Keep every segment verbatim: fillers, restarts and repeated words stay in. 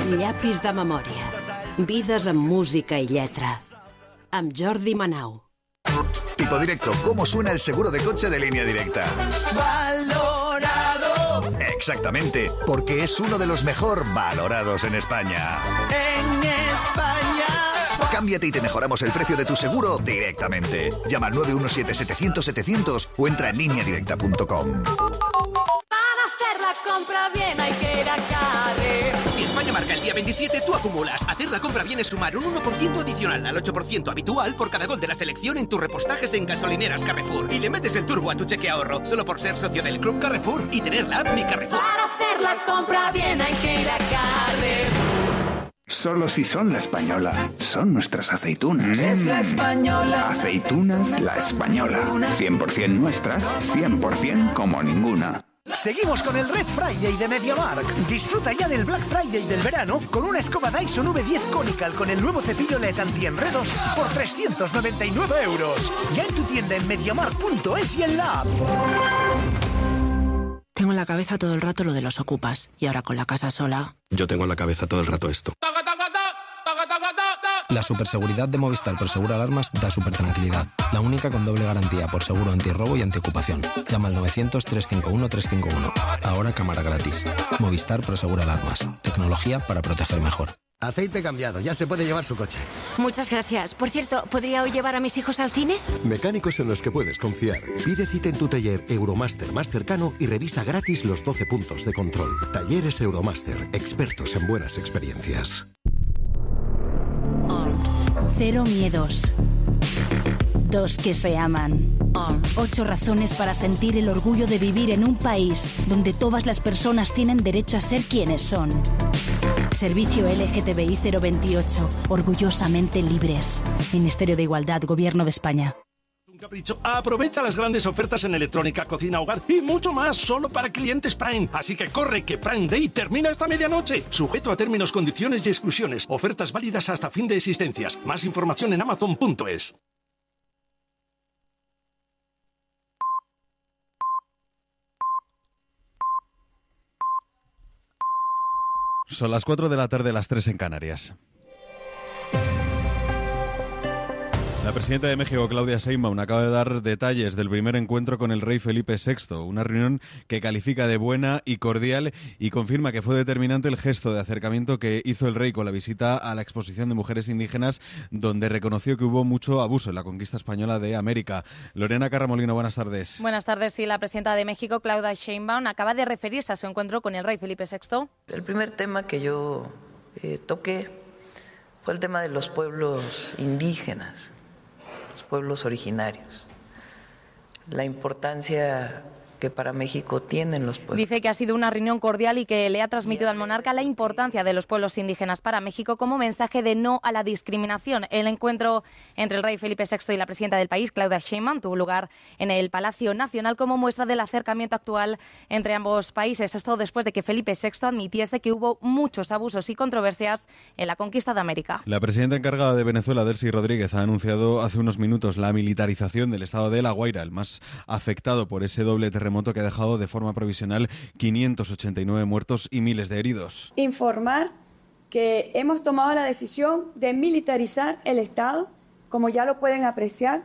Llapis de memòria. Vides amb música y lletra. Amb Jordi Manau. Tipo Directo, ¿cómo suena el seguro de coche de Línea Directa? ¡Valorado! Exactamente, porque es uno de los mejor valorados en España. En España. Cámbiate y te mejoramos el precio de tu seguro directamente. Llama al nueve uno siete, setecientos, setecientos o entra en línea directa punto com. Para hacer la compra bien hay que ir a Carrefour. Si España marca el día veintisiete, tú acumulas. Hacer la compra bien es sumar un uno por ciento adicional al ocho por ciento habitual por cada gol de la selección en tus repostajes en gasolineras Carrefour. Y le metes el turbo a tu cheque ahorro, solo por ser socio del Club Carrefour y tener la app Mi Carrefour. Para hacer la compra bien hay que ir a Carrefour. Solo si son La Española. Son nuestras aceitunas. Es La Española. Aceitunas La Española. cien por ciento nuestras, cien por ciento como ninguna. Seguimos con el Red Friday de MediaMarkt. Disfruta ya del Black Friday del verano con una escoba Dyson V diez Conical con el nuevo cepillo L E D anti-enredos por trescientos noventa y nueve euros. Ya en tu tienda en mediamarkt punto es y en la app. Tengo en la cabeza todo el rato lo de los ocupas y ahora con la casa sola. Yo tengo en la cabeza todo el rato esto. La superseguridad de Movistar Prosegur Alarmas da súper tranquilidad. La única con doble garantía por seguro antirrobo y antiocupación. Llama al novecientos, trescientos cincuenta y uno, trescientos cincuenta y uno. Ahora cámara gratis. Movistar Prosegur Alarmas. Tecnología para proteger mejor. Aceite cambiado, ya se puede llevar su coche. Muchas gracias. Por cierto, ¿podría hoy llevar a mis hijos al cine? Mecánicos en los que puedes confiar. Pide cita en tu taller Euromaster más cercano y revisa gratis los doce puntos de control. Talleres Euromaster, expertos en buenas experiencias. Cero miedos. Dos que se aman. Ocho razones para sentir el orgullo de vivir en un país donde todas las personas tienen derecho a ser quienes son. Servicio L G T B I cero veintiocho. Orgullosamente libres. Ministerio de Igualdad, Gobierno de España. Un capricho. Aprovecha las grandes ofertas en electrónica, cocina, hogar y mucho más solo para clientes Prime. Así que corre, que Prime Day termina esta medianoche. Sujeto a términos, condiciones y exclusiones. Ofertas válidas hasta fin de existencias. Más información en amazon punto es. Son las cuatro de la tarde, las tres en Canarias. La presidenta de México, Claudia Sheinbaum, acaba de dar detalles del primer encuentro con el rey Felipe sexto, una reunión que califica de buena y cordial y confirma que fue determinante el gesto de acercamiento que hizo el rey con la visita a la exposición de mujeres indígenas, donde reconoció que hubo mucho abuso en la conquista española de América. Lorena Carramolino, buenas tardes. Buenas tardes. Sí, la presidenta de México, Claudia Sheinbaum, acaba de referirse a su encuentro con el rey Felipe sexto. El primer tema que yo eh, toqué fue el tema de los pueblos indígenas, pueblos originarios, la importancia que para México tienen los pueblos. Dice que ha sido una reunión cordial y que le ha transmitido al monarca la importancia de los pueblos indígenas para México como mensaje de no a la discriminación. El encuentro entre el rey Felipe sexto y la presidenta del país, Claudia Sheinbaum, tuvo lugar en el Palacio Nacional como muestra del acercamiento actual entre ambos países. Esto después de que Felipe sexto admitiese que hubo muchos abusos y controversias en la conquista de América. La presidenta encargada de Venezuela, Delcy Rodríguez, ha anunciado hace unos minutos la militarización del estado de La Guaira, el más afectado por ese doble terremoto terremoto que ha dejado de forma provisional quinientos ochenta y nueve muertos y miles de heridos. Informar que hemos tomado la decisión de militarizar el Estado, como ya lo pueden apreciar,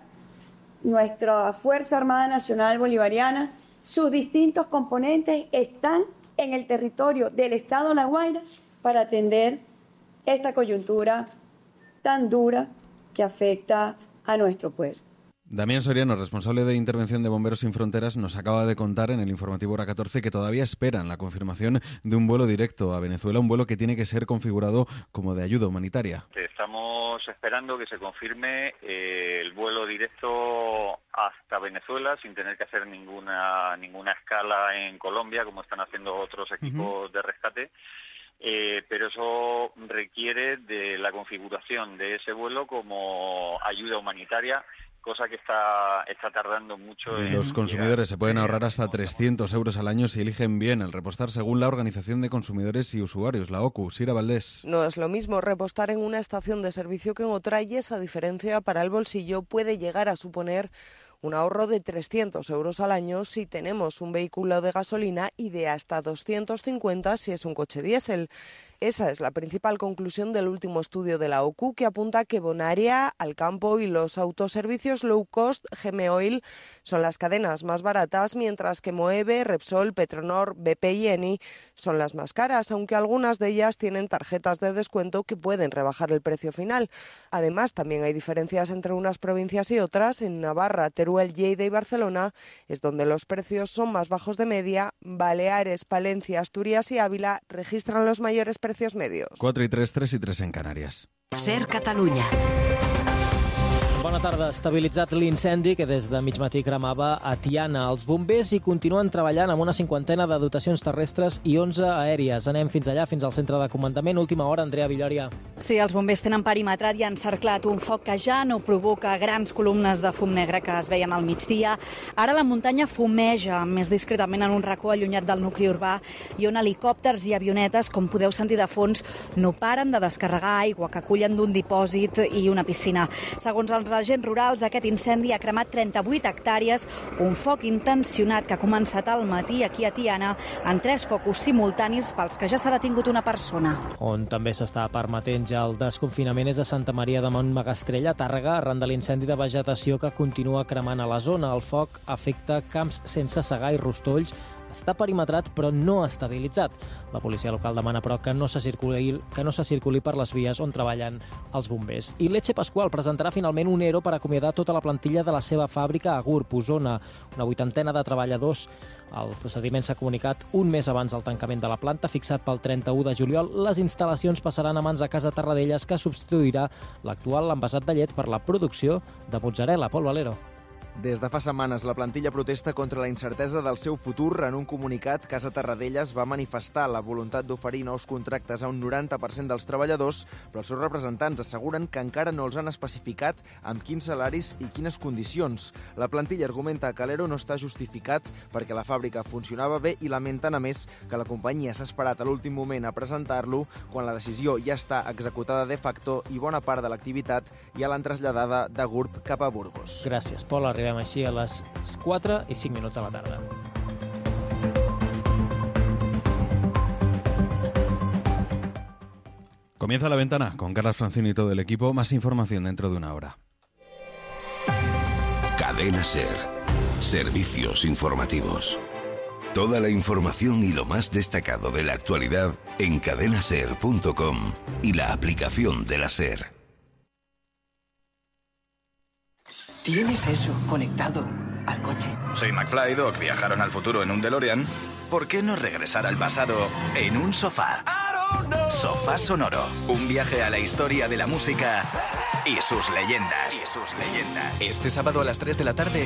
nuestra Fuerza Armada Nacional Bolivariana, sus distintos componentes están en el territorio del Estado La Guaira para atender esta coyuntura tan dura que afecta a nuestro pueblo. Damián Soriano, responsable de Intervención de Bomberos Sin Fronteras, nos acaba de contar en el informativo Hora catorce que todavía esperan la confirmación de un vuelo directo a Venezuela, un vuelo que tiene que ser configurado como de ayuda humanitaria. Estamos esperando que se confirme eh, el vuelo directo hasta Venezuela sin tener que hacer ninguna ninguna escala en Colombia, como están haciendo otros equipos uh-huh. de rescate. Eh, pero eso requiere de la configuración de ese vuelo como ayuda humanitaria, cosa que está está tardando mucho. En Los consumidores se pueden ahorrar hasta trescientos euros al año si eligen bien el repostar, según la Organización de Consumidores y Usuarios, la O C U. Sira Valdés. No es lo mismo repostar en una estación de servicio que en otra, y esa diferencia para el bolsillo puede llegar a suponer un ahorro de trescientos euros al año si tenemos un vehículo de gasolina y de hasta doscientos cincuenta si es un coche diésel. Esa es la principal conclusión del último estudio de la O C U, que apunta que Bonaria, Alcampo y los autoservicios low cost G M Oil son las cadenas más baratas, mientras que Moeve, Repsol, Petronor, B P y Eni son las más caras, aunque algunas de ellas tienen tarjetas de descuento que pueden rebajar el precio final. Además, también hay diferencias entre unas provincias y otras. En Navarra, Teruel, Lleida y Barcelona es donde los precios son más bajos de media. Baleares, Palencia, Asturias y Ávila registran los mayores precios medios. cuatro y tres, tres y tres en Canarias. Ser Catalunya. Bona tarda. Estabilitzat l'incendi que des de mig matí cremava a Tiana. Els bombers hi continuen treballant amb una cinquantena de dotacions terrestres i onze aèries. Anem fins allà, fins al centre de comandament. Última hora, Andrea Villòria. Sí, els bombers tenen perimetrat i encerclat un foc que ja no provoca grans columnes de fum negre que es veien al migdia. Ara la muntanya fumeja més discretament en un racó allunyat del nucli urbà i on helicòpters i avionetes, com podeu sentir de fons, no paren de descarregar aigua que acullen d'un dipòsit i una piscina. Segons els agents rurals, aquest incendi ha cremat trenta-vuit hectàrees, un foc intencionat que ha començat al matí aquí a Tiana en tres focus simultanis pels que ja s'ha detingut una persona. On també s'està permetent ja el desconfinament és a Santa Maria de Montmegastrell, a Tàrrega, arran de l'incendi de vegetació que continua cremant a la zona. El foc afecta camps sense segar i rostolls. Està perimetrat però no estabilitzat. La policia local demana però que no se circuli, que no se circuli per les vies on treballen els bombers. I Lecce Pasqual presentarà finalment un ERO per acomiadar tota la plantilla de la seva fàbrica a Gurb, Osona, una vuitantena de treballadors. El procediment s'ha comunicat un mes abans del tancament de la planta, fixat pel trenta-u de juliol. Les instal·lacions passaran a mans de Casa Tarradellas, que substituirà l'actual envasat de llet per la producció de mozzarella. Pol Valero. Des de fa setmanes, la plantilla protesta contra la incertesa del seu futur. En un comunicat, Casa Tarradellas va manifestar la voluntat d'oferir nous contractes a un noranta per cent dels treballadors, però els seus representants asseguren que encara no els han especificat amb quins salaris i quines condicions. La plantilla argumenta que l'ERO no està justificat perquè la fàbrica funcionava bé i lamenten, a més, que la companyia s'ha esperat a l'últim moment a presentar-lo, quan la decisió ja està executada de facto i bona part de l'activitat ja l'han traslladada de Gurb cap a Burgos. Gràcies, Pol. Arribem així a les quatre i cinc minuts de la tarda. Comienza La Ventana con Carlas Francino y todo el equipo. Más información dentro de una hora. Cadena SER. Servicios informativos. Toda la información y lo más destacado de la actualidad en cadena ser punto com y la aplicación de la SER. ¿Tienes eso conectado al coche? Soy McFly, Doc. Viajaron al futuro en un DeLorean. ¿Por qué no regresar al pasado en un sofá? Sofá Sonoro. Un viaje a la historia de la música y sus leyendas. Y sus leyendas. Este sábado a las tres de la tarde.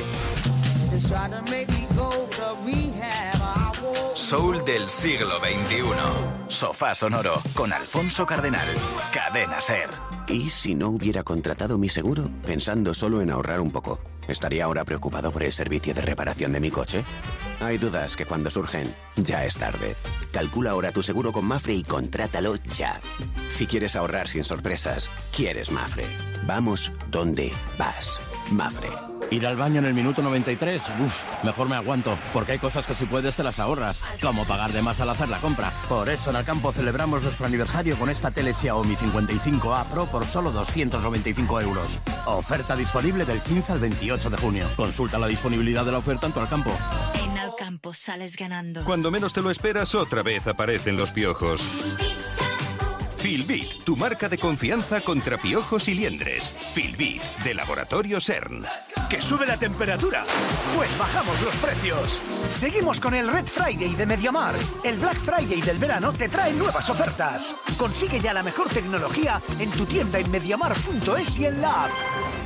Soul del siglo veintiuno. Sofá Sonoro con Alfonso Cardenal. Cadena SER. ¿Y si no hubiera contratado mi seguro, pensando solo en ahorrar un poco? ¿Estaría ahora preocupado por el servicio de reparación de mi coche? Hay dudas que cuando surgen, ya es tarde. Calcula ahora tu seguro con Mafre y contrátalo ya. Si quieres ahorrar sin sorpresas, quieres Mafre. Vamos donde vas. Mafre. Ir al baño en el minuto noventa y tres, uff, mejor me aguanto, porque hay cosas que si puedes te las ahorras, como pagar de más al hacer la compra. Por eso en Alcampo celebramos nuestro aniversario con esta tele Xiaomi cincuenta y cinco A Pro por solo doscientos noventa y cinco euros. Oferta disponible del quince al veintiocho de junio. Consulta la disponibilidad de la oferta en tu Alcampo. En Alcampo sales ganando. Cuando menos te lo esperas, otra vez aparecen los piojos. Filbit, tu marca de confianza contra piojos y liendres. Filbit, de Laboratorio CERN. ¿Que sube la temperatura? Pues bajamos los precios. Seguimos con el Red Friday de MediaMarkt. El Black Friday del verano te trae nuevas ofertas. Consigue ya la mejor tecnología en tu tienda en mediamarkt punto es y en la app.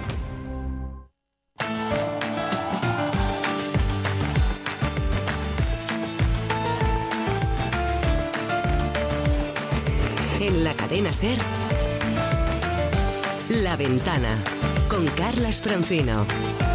En la cadena SER, La Ventana, con Carlas Francino.